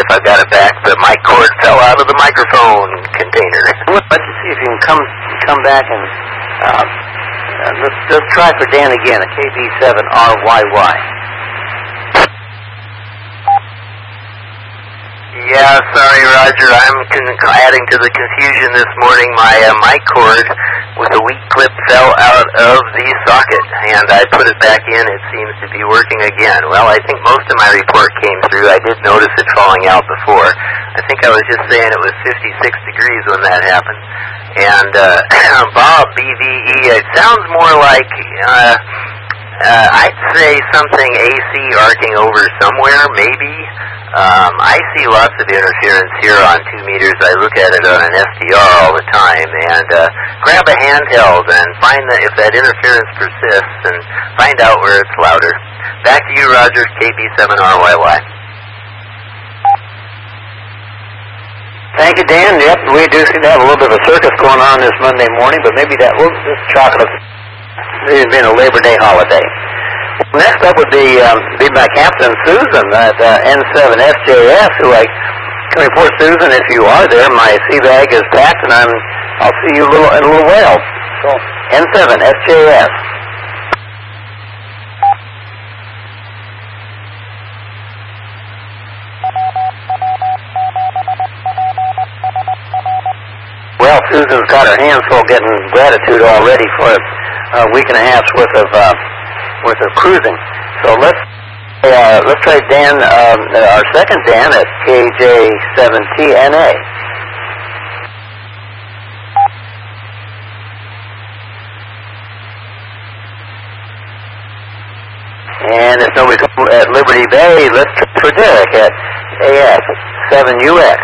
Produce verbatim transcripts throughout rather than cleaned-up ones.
if I've got it back. The mic cord fell out of the microphone container. Let's see if you can come come back and uh, uh, let's, let's try for Dan again at K B seven R Y Y. Yeah, sorry, Roger. I'm con- adding to the confusion this morning. My uh, mic cord with a weak clip fell out of the socket, and I put it back in. It seems to be working again. Well, I think most of my report came through. I did notice it falling out before. I think I was just saying it was fifty-six degrees when that happened. And uh, Bob, B V E, it sounds more like... Uh, Uh, I'd say something A C arcing over somewhere, maybe. Um, I see lots of interference here on two meters. I look at it on an S D R all the time. And uh, grab a handheld and find that if that interference persists and find out where it's louder. Back to you, Roger, K B seven R Y Y. Thank you, Dan. Yep, we do seem to have a little bit of a circus going on this Monday morning, but maybe that will just chalk it up. It has been a Labor Day holiday. Next up would be um, be my Captain Susan at uh, N seven S J S, who I can report, Susan, if you are there. My sea bag is packed, and I'm I'll see you a little in a little while. So N seven S J S. Well, Susan's got her hands full getting gratitude already for it. A week and a half's worth of uh, worth of cruising. So let's uh, let's try Dan, um, our second Dan at K J seven T N A. And if nobody's at Liberty Bay, let's try for Derek at A F seven U X.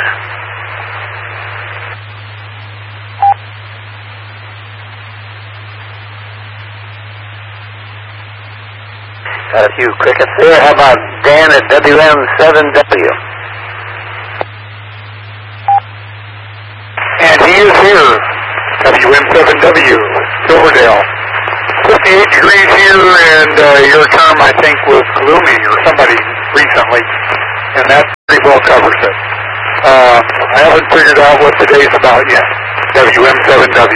Got a few crickets there. How about Dan at W M seven W? And he is here, W M seven W, Silverdale. fifty-eight degrees here, and uh, your term, I think, was gloomy, or somebody recently, and that pretty well covers it. Uh, I haven't figured out what today's about yet, W M seven W.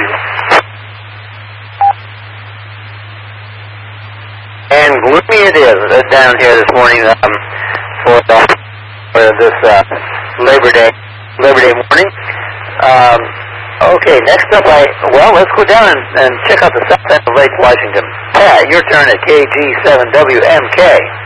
And gloomy it is uh, down here this morning um, for, uh, for this uh, Labor Day Labor Day morning. Um, okay, next up, I well, let's go down and, and check out the south end of Lake Washington. Pat, your turn at K G seven W M K.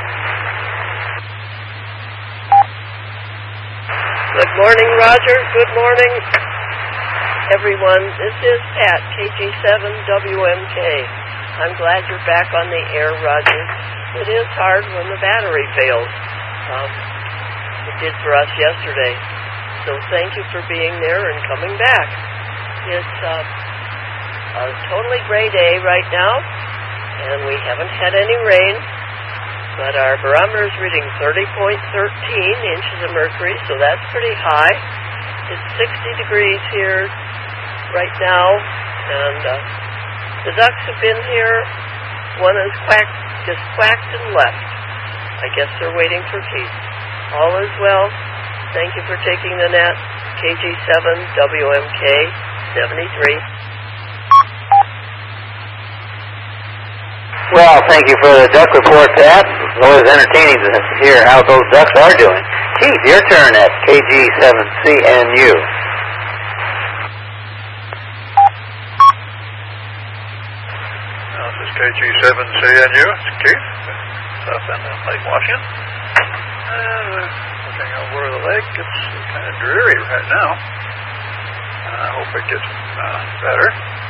Good morning, Roger. Good morning, everyone. This is Pat, K G seven W M K. I'm glad you're back on the air, Roger. It is hard when the battery fails. Um, it did for us yesterday. So thank you for being there and coming back. It's uh, a totally gray day right now, and we haven't had any rain, but our barometer is reading thirty point one three inches of mercury, so that's pretty high. It's sixty degrees here right now, and uh, the ducks have been here. One has quacked, just quacked and left. I guess they're waiting for peace. All is well. Thank you for taking the net. K G seven W M K seventy-three. Well, thank you for the duck report, Pat. It's always entertaining to hear how those ducks are doing. Keith, your turn at K G seven C N U. K G seven C N U, it's Keith, south end of Lake Washington. And uh, looking over the lake, it's kind of dreary right now. And I hope it gets uh, better.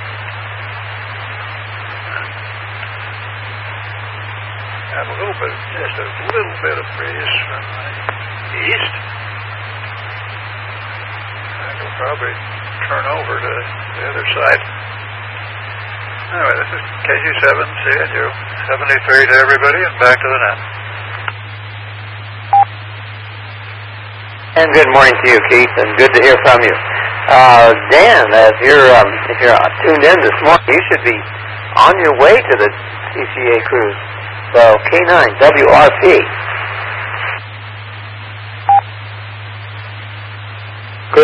I have a little bit, just a little bit of breeze from the east. I will probably turn over to the other side. Anyway, this is K G seven C N U, seventy-three to everybody, and back to the net. And good morning to you, Keith, and good to hear from you. Uh, Dan, if you're, um, if you're tuned in this morning, you should be on your way to the C C A cruise. So, K nine W R P.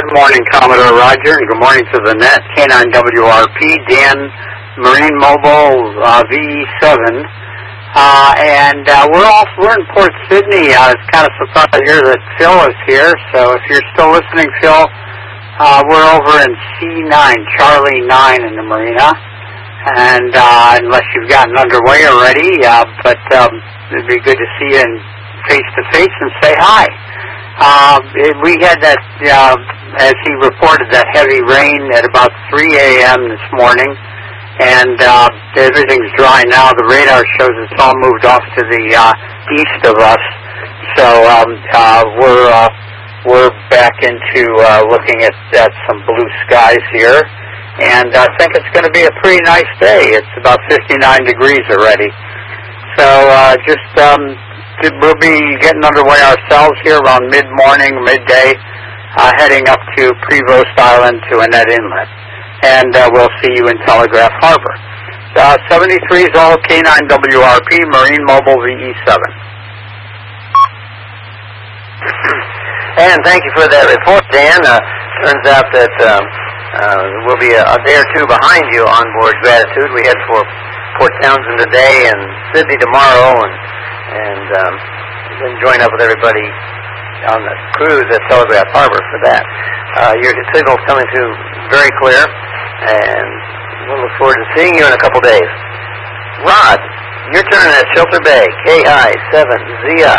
Good morning, Commodore Roger, and good morning to the net. K nine W R P, Dan, Marine Mobile uh, V E seven. Uh, and uh, we're all we're in Port Sydney. I was kind of surprised to hear that Phil is here. So if you're still listening, Phil, uh, we're over in C nine, Charlie nine in the marina. And uh, unless you've gotten underway already, uh, but um, it'd be good to see you in face to face and say hi. Uh, it, we had that, uh, as he reported, that heavy rain at about three a.m. this morning. And uh, everything's dry now. The radar shows it's all moved off to the uh, east of us. So um, uh, we're uh, we're back into uh, looking at, at some blue skies here, and I think it's going to be a pretty nice day. It's about fifty-nine degrees already. So uh, just um, we'll be getting underway ourselves here around mid-morning, midday, uh, heading up to Prevost Island to Annette Inlet. And uh, we'll see you in Telegraph Harbor. Uh, seventy-three is all K nine W R P, Marine Mobile V E seven. And thank you for that report, Dan. Uh, turns out that um, uh, we'll be a, a day or two behind you on board Gratitude. We head for Port Townsend today and Sydney tomorrow, and, and um, then join up with everybody on the cruise at Telegraph Harbor for that. Uh, your signal's coming through very clear, and we'll look forward to seeing you in a couple days. Rod, your turn at Shelter Bay, K I seven Z I.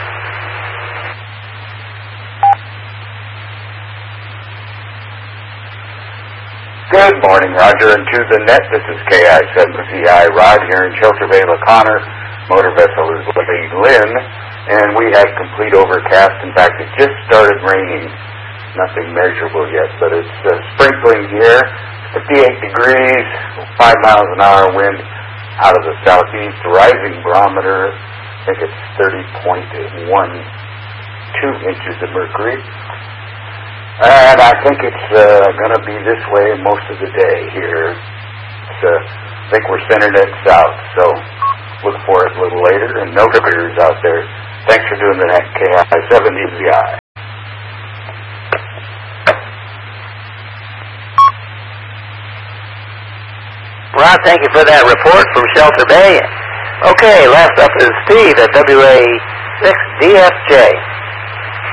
Good morning, Roger, and to the net, this is K I seven Z I, Rod here in Shelter Bay, LaConner. Motor vessel is Lady Lynn, and we have complete overcast. In fact, it just started raining. Nothing measurable yet, but it's uh, sprinkling here. fifty-eight degrees, five miles an hour wind out of the southeast. Rising barometer, I think it's thirty point one two inches of mercury. And I think it's uh, going to be this way most of the day here. It's, uh, I think we're centered it south, so look for it a little later. And no critters out there. Thanks for doing the net, K I seven Z I. Rod, thank you for that report from Shelter Bay. Okay, last up is Steve at W A six D F J.